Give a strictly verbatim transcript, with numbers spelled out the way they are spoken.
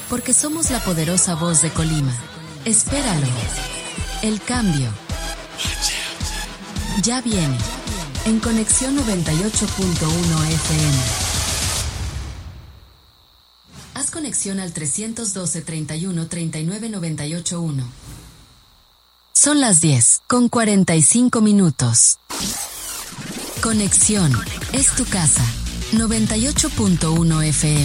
porque somos la poderosa voz de Colima. Espéralo. El cambio ya viene. En Conexión noventa y ocho punto uno F M. Haz conexión al trescientos doce, treinta y uno, treinta y nueve, noventa y ocho uno. Son las diez, con cuarenta y cinco minutos. Conexión, es tu casa. noventa y ocho punto uno F M.